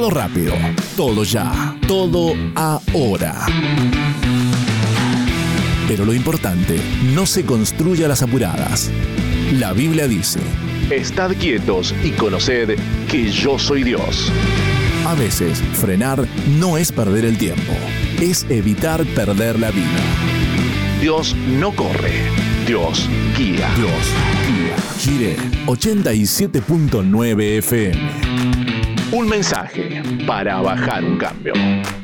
Todo rápido, todo ya, todo ahora. Pero lo importante no se construye a las apuradas. La Biblia dice: estad quietos y conoced que yo soy Dios. A veces, frenar no es perder el tiempo, es evitar perder la vida. Dios no corre, Dios guía. Dios guía. Jiré 87.9 FM. Un mensaje para bajar un cambio.